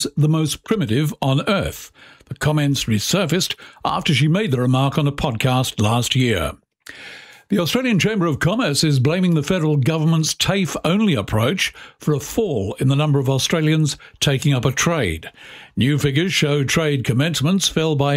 the most primitive on Earth. The comments resurfaced after she made the remark on a podcast last year. The Australian Chamber of Commerce is blaming the federal government's TAFE-only approach for a fall in the number of Australians taking up a trade. New figures show trade commencements fell by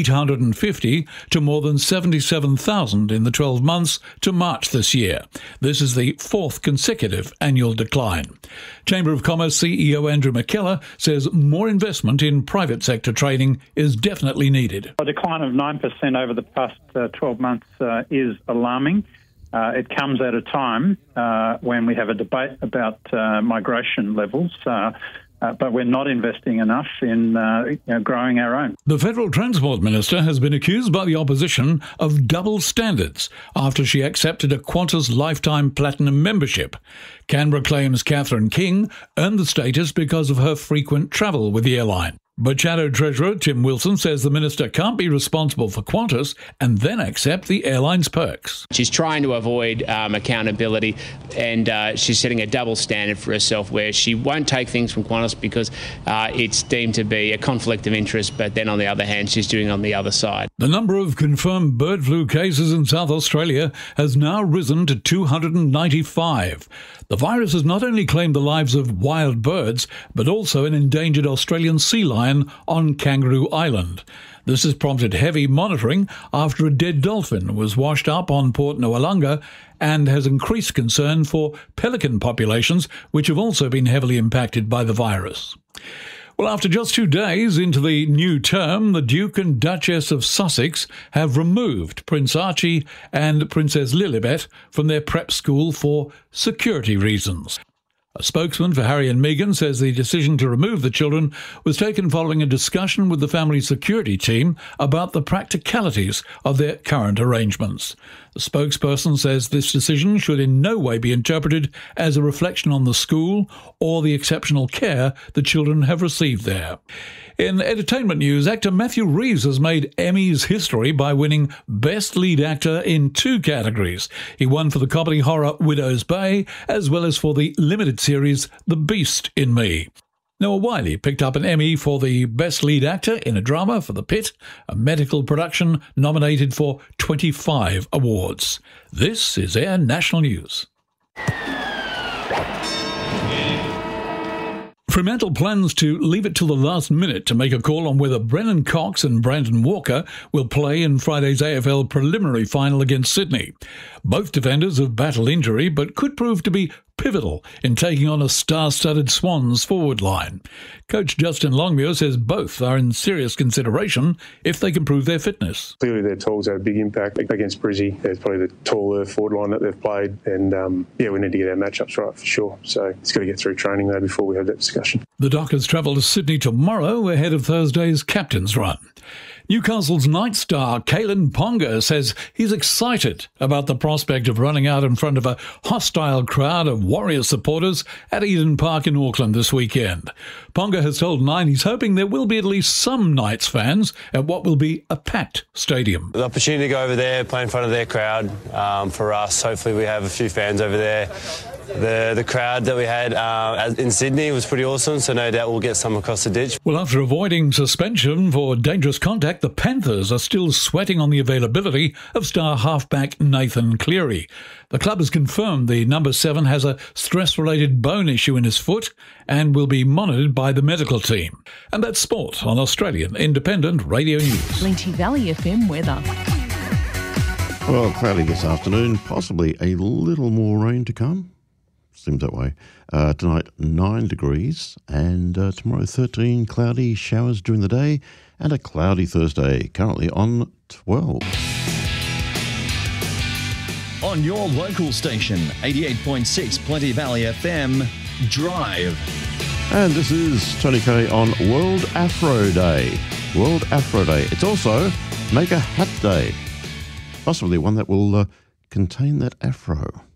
850 to more than 77,000 in the 12 months to March this year. This is the fourth consecutive annual decline. Chamber of Commerce CEO Andrew McKellar says more investment in private sector trading is definitely needed. A decline of 9% over the past 12 months is alarming. It comes at a time when we have a debate about migration levels, but we're not investing enough in growing our own. The Federal Transport Minister has been accused by the opposition of double standards after she accepted a Qantas lifetime platinum membership. Canberra claims Catherine King earned the status because of her frequent travel with the airline. But Shadow Treasurer Tim Wilson says the minister can't be responsible for Qantas and then accept the airline's perks. She's trying to avoid accountability, and she's setting a double standard for herself where she won't take things from Qantas because it's deemed to be a conflict of interest, but then on the other hand, she's doing it on the other side. The number of confirmed bird flu cases in South Australia has now risen to 295. The virus has not only claimed the lives of wild birds, but also an endangered Australian sea lion on Kangaroo Island. This has prompted heavy monitoring after a dead dolphin was washed up on Port Noarlunga and has increased concern for pelican populations, which have also been heavily impacted by the virus. Well, after just 2 days into the new term, the Duke and Duchess of Sussex have removed Prince Archie and Princess Lilibet from their prep school for security reasons. A spokesman for Harry and Meghan says the decision to remove the children was taken following a discussion with the family security team about the practicalities of their current arrangements. The spokesperson says this decision should in no way be interpreted as a reflection on the school or the exceptional care the children have received there. In entertainment news, actor Matthew Reeves has made Emmys history by winning Best Lead Actor in 2 categories. He won for the comedy horror Widow's Bay, as well as for the limited series The Beast in Me. Noah Wyle picked up an Emmy for the Best Lead Actor in a Drama for The Pit, a medical production nominated for 25 awards. This is Air National News. Fremantle plans to leave it till the last minute to make a call on whether Brennan Cox and Brandon Walker will play in Friday's AFL preliminary final against Sydney. Both defenders have battled injury but could prove to be pivotal in taking on a star-studded Swans forward line. Coach Justin Longmuir says both are in serious consideration if they can prove their fitness. Clearly their talls have a big impact against Brizzy. It's probably the taller forward line that they've played, and we need to get our matchups right for sure. So it's got to get through training though before we have that discussion. The Dockers travel to Sydney tomorrow ahead of Thursday's captain's run. Newcastle's night star Kalen Ponga says he's excited about the prospect of running out in front of a hostile crowd of Warriors supporters at Eden Park in Auckland this weekend. Ponga has told Nine he's hoping there will be at least some Knights fans at what will be a packed stadium. The opportunity to go over there, play in front of their crowd for us. Hopefully we have a few fans over there. The crowd that we had in Sydney was pretty awesome, so no doubt we'll get some across the ditch. Well, after avoiding suspension for dangerous contact, the Panthers are still sweating on the availability of star halfback Nathan Cleary. The club has confirmed the number 7 has a stress-related bone issue in his foot and will be monitored by the medical team. And that's sport on Australian Independent Radio News. Lynchie Valley FM weather. Well, cloudy this afternoon, possibly a little more rain to come. Seems that way. Tonight, 9 degrees, and tomorrow, 13 cloudy showers during the day, and a cloudy Thursday, currently on 12. On your local station, 88.6 Plenty Valley FM, Drive. And this is Tony Kay on World Afro Day. World Afro Day. It's also Make a Hat Day. Possibly one that will contain that afro.